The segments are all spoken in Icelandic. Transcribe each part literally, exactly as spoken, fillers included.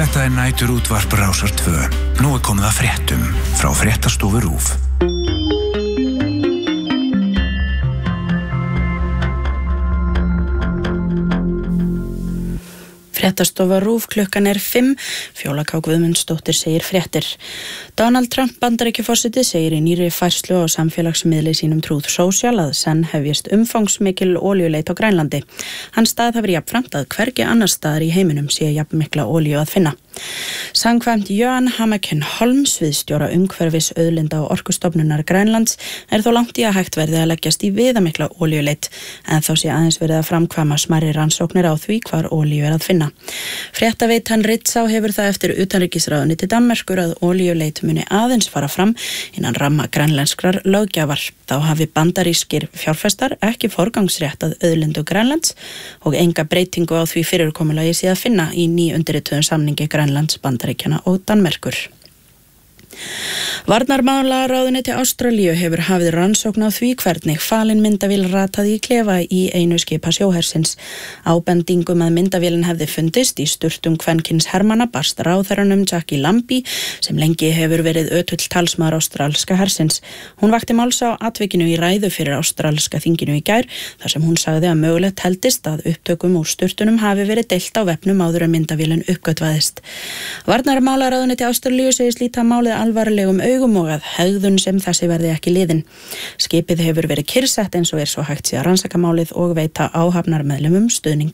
Þetta er nætur útvarp Rásar tvö. Nú er komið að fréttum frá Fréttastofu RÚV. Fréttastofa RÚV, klukkan er fimm. Fjóla K. Guðmundsdóttir segir fréttir. Donald Trump Bandaríkjaforseti segir í nýrri færslu á samfélagsmiðli sínum Truth Social að senn hefjist umfangsmikil olíuleit á Grænlandi. Hann staðhæfir jafnframt að hvergi annars staðar í heiminum sé jafnmikla olíu að finna. Samkvæmt Jöan Hamakin Holm, sviðsstjóra umhverfis auðlinda og orkustofnunar Grænlands, er þó langt í að hægt verði að leggjast í viðamikla olíuleit, en þá sé aðeins verið að framkvæma smærri rannsóknir á því hvar olíu er að finna. Fréttaveitan Ritzau hefur það eftir utanríkisráðuneyti Danmerkur að olíuleit muni aðeins fara fram innan ramma grænlenskrar löggjafar. Þá hafi bandarískir fjárfestar ekki forgangsrétt að auðlindu Grænlands og enga breytingu á því fyrirkomulagi sé að finna í nýundirrituðum samningi Grænlands, Bandaríkjanna og Danmerkur. Varnarmálaráðuneyti Ástralíu hefur hafið rannsókn á því hvernig falin myndavél rataði í klefa í einu skipa sjóhersins. Ábendingum að myndavélin hefði fundist í sturtum kvenkyns hermanna barst ráðherranum Jackie Lambie, sem lengi hefur verið ötull talsmaður ástralska hersins. Hún vakti máls á atvikinu í ræðu fyrir ástralska þinginu í gær, þar sem hún sagði að mögulegt heldist að upptökum úr sturtunum hafi verið deilt á vefnum áður en myndavélin uppgötvaðist. Varnarmálaráðuneyti Ástralíu segist líta málið alvarlegum augum og að hegðun sem þessi verði ekki liðin. Skipið hefur verið kyrrsett eins og er svo hægt sé að rannsaka málið og veita áhafnarmeðlimum stuðning.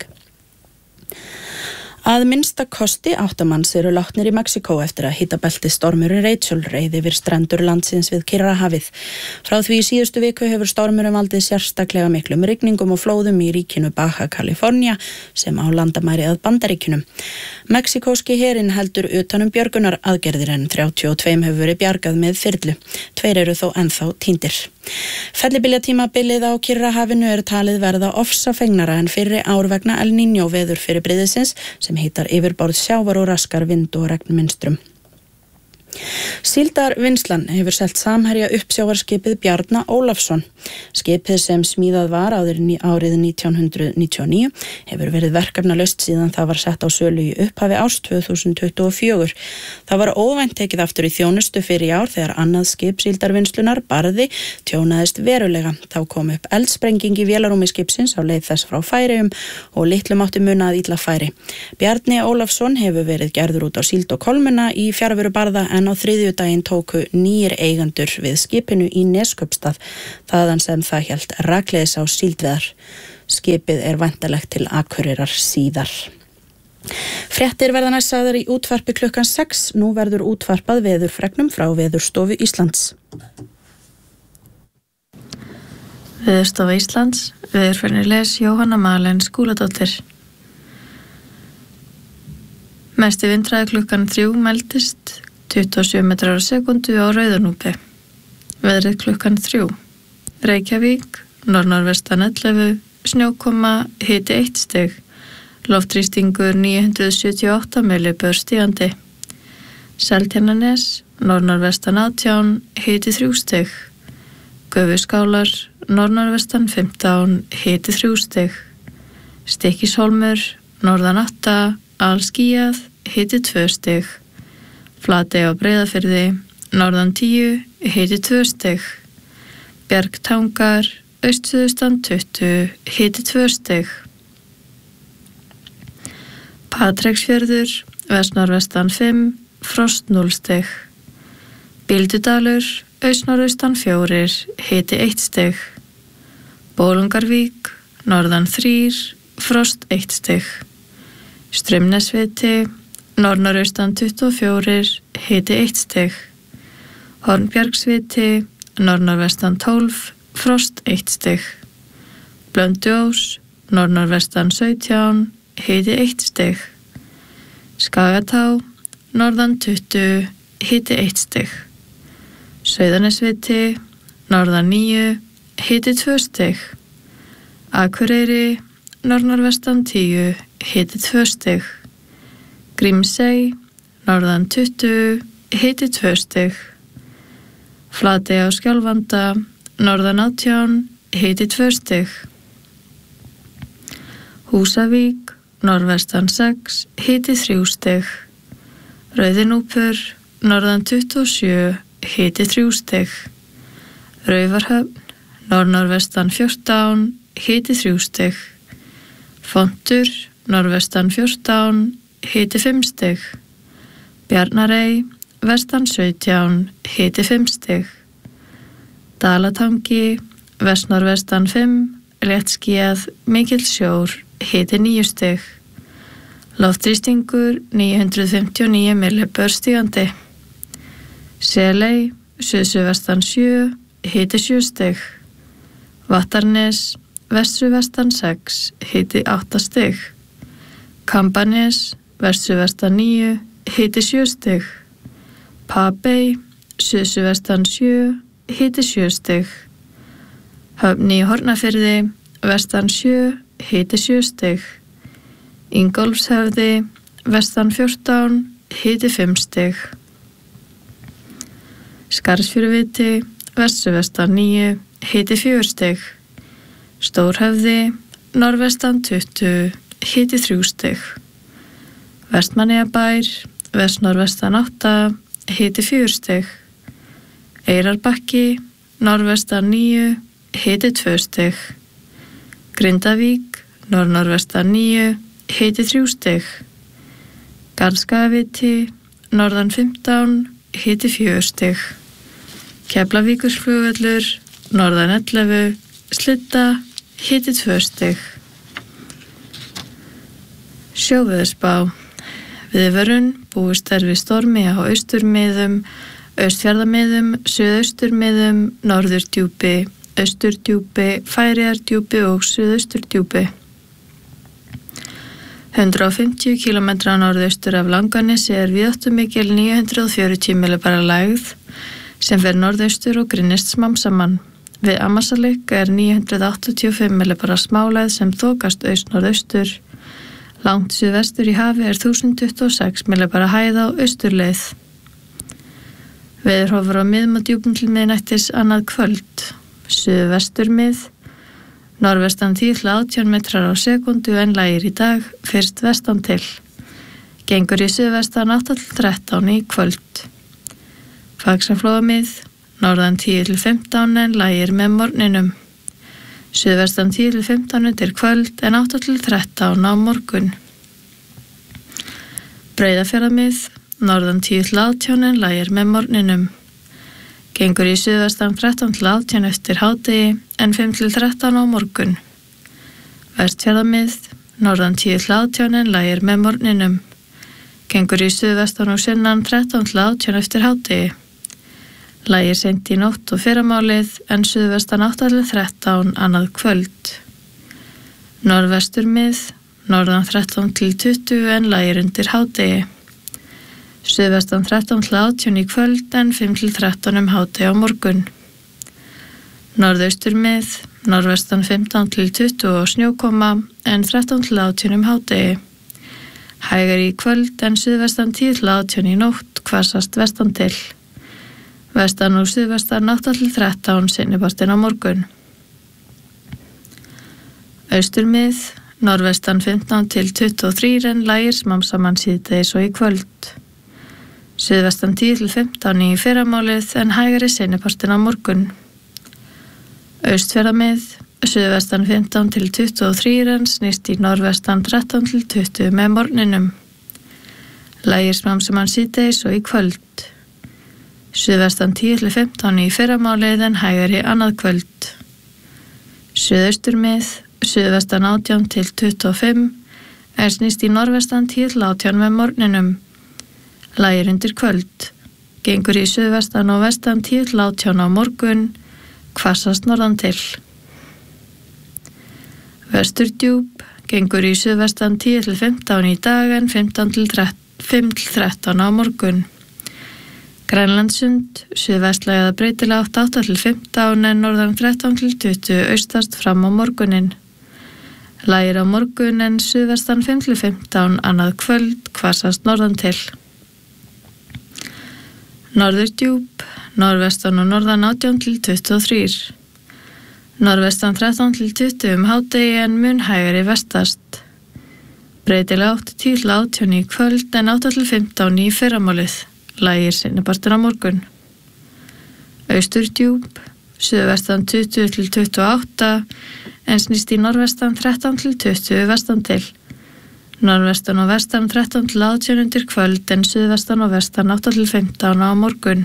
Að minnsta kosti áttamanns eru látnir í Mexíkó eftir að hitabelti stormurinn Rachel reið yfir strendur landsins við Kyrrahafið. Frá því í síðustu viku hefur stormurinn valdið sérstaklega miklum rigningum og flóðum í ríkinu Baja California sem á landamæri að Bandaríkjunum. Mexíkóski herinn heldur utanum björgunar aðgerðir en þrjátíu og tvö hefur verið bjargað með þyrlu. Tveir eru þó ennþá týndir. Fellibyljatímabilið á Kyrrahafinu er talið verða ofsafengnara en fyrri ár vegna El Niño veður fyrir bryðisins sem heitar yfirborð sjávar og raskar vind og regnmynstrum. Síldarvinnslan hefur selt Samherja uppsjávarskipið Bjarna Ólafsson. Skipið sem smíðað var áður árið nítján hundruð níutíu og níu hefur verið verkefnalaust síðan það var sett á sölu í upphafi árs tvö þúsund tuttugu og fjögur. Það var óvænt tekið aftur í þjónustu fyrir í ár þegar annað skip Síldarvinnslunar, Barði, tjónaðist verulega. Þá kom upp eldsprenging í vélarrúmi skipsins á leið þess frá Færeyjum og litlu mátti muna að illa færi. Bjarni Ólafsson hefur verið gerður út á síld og kolmuna í fjarveru Barða en á þriðjudaginn tóku nýir eigendur við skipinu í Neskaupstað, þaðan sem það hélt rakleiðis á síldveðar. Skipið er væntanlegt til Akureyrar síðar. Fréttir verða næst sagðar í útvarpi klukkan sex. Nú verður útvarpað veðurfregnum frá Veðurstofu Íslands. Veðurstofa Íslands, veðurfregnir les Jóhanna Malen Skúladóttir. Mesti vindhraði klukkan þrjú mældist tuttugu og sjö metrar á sekundu á Rauðanúpi. Veðrið klukkan þrjú. Reykjavík, norðnorðvestan ellefu, snjókoma, hiti eitt stig. Loftþrýstingur níu hundruð sjötíu og átta millibör stígandi. Seltjarnarnes, norðnorðvestan átján, hiti þrjú stig. Gufuskálar, norðnorðvestan fimmtán, hiti þrjú stig. Stykkishólmur, norðan átta, alskýjað, hiti tvö stig. Flatey á Breiðafirði, norðan tíu, hiti tvö stig. Bjargtangar, austsuðustan tuttugu, hiti tvö stig. Patreksfjörður, vestnorðvestan fimm, frost núll stig. Bíldudalur, austnorðaustan fjórir, hiti eitt stig. Bólungarvík, norðan þrír, frost eitt stig. Straumnesviti, norðnorðaustan tuttugu og fjórir, hiti eitt stig. Hornbjargsviti, norðnorðvestan tólf, frost eitt stig. Blönduós, norðnorðvestan sautján, hiti eitt stig. Skagatá, norðan tuttugu, hiti eitt stig. Sauðanesviti, norðan níu, hiti tvö stig. Akureyri, norðnorðvestan tíu, hiti tvö stig. Grímsey, norðan tuttugu, hiti tvö stig. Flatey á Skjálfanda, norðan átján, hiti tvö stig. Húsavík, norðvestan sex, hiti þrjú stig. Rauðinúpur, norðan tuttugu og sjö, hiti þrjú stig. Raufarhöfn, norð-norðvestan fjórtán, hiti þrjú stig. Fontur, norðvestan fjórtán, hiti fimm stig. Bjarnarey, vestan sautján, hiti fimm stig. Dalatangi, vestnorðvestan fimm, léttskýjað, mikill sjór, hiti níu stig. Loftþrýstingur níu hundruð fimmtíu og níu millibör stígandi. Seley, suðsuðvestan sjö, hiti sjö stig. Vattarnes, vesturvestan sex, hiti átta stig. Kambanes, vesturvestan níu, hiti sjö stig. Papey, suðsuðvestan sjö, hiti sjö stig. Höfn í Hornafirði, vestan sjö, hiti sjö stig. Ingólfshöfði, vestan fjórtán, hiti fimm stig. Skarðsfjöruviti, vesturvestan níu, hiti fjögur stig. Stórhöfði, norðvestan tuttugu, hiti þrjú stig. Vestmannaeyjabær, vestnorðvestan átta, hiti fjögur stig. Eyrarbakki, norðvestan níu, hiti tvö stig. Grindavík, norð-norðvestan níu, hiti þrjú stig. Garðskagaviti, norðan fimmtán, hiti fjögur stig. Keflavíkurflugvöllur, norðan ellefu, Slydda, hiti tvö stig. Sjóveðurspá. Viðvörun, búist er við stormi á austurmiðum, austfjarðamiðum, suðausturmiðum, norðurdjúpi, austurdjúpi, Færeyjardjúpi og suðausturdjúpi. hundrað og fimmtíu kílómetra norðaustur af Langanesi er víðáttumikil níu hundruð fjörutíu millibara lægð sem fer norðaustur og grynnist smám saman. Við Ammassalik er níu hundruð áttatíu og fimm millibara smálægð sem þokast aust-norðaustur. Langt suðvestur í hafi er þúsund tuttugu og sex millibara hæð á austurleið. Veðurhorfur á miðum og djúpum til miðnættis annað kvöld. Suðvestur mið, norðvestan tíu til átján metrar á sekúndu en lægir í dag, fyrst vestan til. Gengur í suðvestan átta til þrettán í kvöld. Faxaflóamið, norðan tíu til fimmtán en lægir með morgninum. Suðvestan tíu til fimmtán undir kvöld en átta til þrettán á morgun. Breiðafjarðamið, norðan tíu til átján en lægir með morgninum. Gengur í suðvestan þrettán til átján eftir hádegi en fimm til þrettán á morgun. Vestfjarðamið, norðan tíu til átján en lægir með morgninum. Gengur í suðvestan og sunnan þrettán til átján eftir hádegi. Lægir seint í nótt og fyrramálið en suðvestan átta til þrettán annað kvöld. Norðvesturmið, norðan þrettán til tuttugu en lægir undir hádegi. Suðvestan þrettán til átján í kvöld en fimm til þrettán um hádegi á morgun. Norðausturmið, norðvestan fimmtán til tuttugu og snjókoma en þrettán til átján um hádegi. Hægar í kvöld en suðvestan tíu til átján í nótt, hvassast vestan til. Vestan og suðvestan átta til þrettán seinnipartinn á morgun. Austurmið, norðvestan fimmtán til tuttugu og þrjú en lægir smám saman síðdegis og í kvöld. Suðvestan tíu til fimmtán í fyrramálið en hægari seinnipartinn á morgun. Austfjarðamið, suðvestan fimmtán til tuttugu og þrjú en snýst í norðvestan þrettán til tuttugu með morgninum. Lægir smám saman síðdegis og í kvöld. Suðvestan tíu til fimmtán í fyrramálið en hægari annað kvöld. Suðausturmið, suðvestan átján til tuttugu og fimm en snýst í norðvestan tíu til átján með morgninum. Lægir undir kvöld. Gengur í suðvestan og vestan tíu til átján á morgun, hvassast norðan til. Vesturdjúp, gengur í suðvestan tíu til fimmtán í dag en fimmtán til þrettán á morgun. Grænlandssund, suðvestlægða breytilega átta til fimmtán en norðan þrettán til tuttugu austast fram á morgunin. Lægir á morgun en suðvestan fimm til fimmtán annað kvöld, hvassast norðan til. Norðurdjúp, norðvestan og norðan átján til tuttugu og þrjú. Norðvestan þrettán til tuttugu um hádegi en mun hægari vestast. Breytileg átt til tíu til átján í kvöld en átta til fimmtán í fyrramálið. Lægir seinnipartur á morgun. Austurdjúp, suðvestan tuttugu til tuttugu og átta en snýst í norðvestan þrettán til tuttugu vestan til. Norðvestan og vestan þrettán til átján undir kvöld en suðvestan og vestan átta til fimmtán á morgun.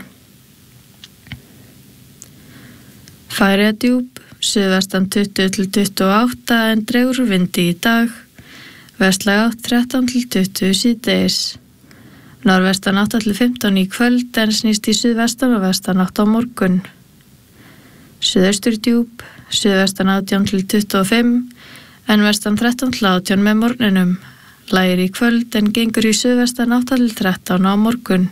Færeyjadjúp, suðvestan tuttugu til tuttugu og átta en dregur úr vindi í dag. Vestlæg átt þrettán til tuttugu síðdegis. Norðvestan átta til fimmtán í kvöld en snýst í suðvestan og vestan átta á morgun. Suðausturdjúp, suðvestan átján til tuttugu og fimm en vestan þrettán til átján með morgninum. Lægir í kvöld en gengur í suðvestan átta til þrettán á morgun.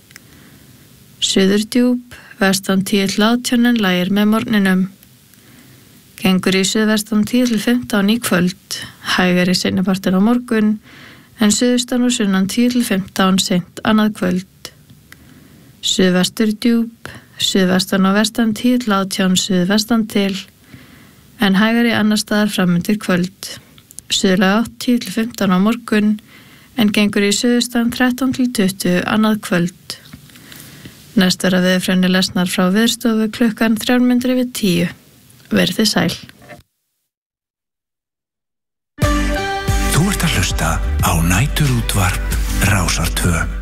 Suðurdjúp, vestan tíu til átján en lægir með morgninum. Gengur í suðvestan tíu til fimmtán í kvöld, hægari seinnipartur á morgun, en suðustan og sunnan tíu til fimmtán seint annað kvöld. Suðvesturdjúp, suðvestan og vestan tíu til átján suðvestan til, en hægari annar staðar framundir kvöld. Suðlæg átt tíu til fimmtán á morgun, en gengur í suðustan þrettán til tuttugu annað kvöld. Næst verða veðurfræðinni lesnar frá Veðurstofu klukkan þrjár mínútur yfir tíu. Verði sæl. Þú ert að hlusta á Næturútvarp Rásar tvö.